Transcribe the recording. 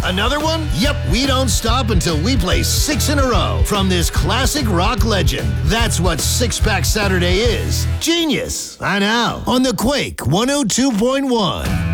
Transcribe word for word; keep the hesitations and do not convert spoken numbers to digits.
Another one? Yep, we don't stop until we play six in a row from this classic rock legend. That's what Six Pack Saturday is. Genius, I know. On the Quake one oh two point one.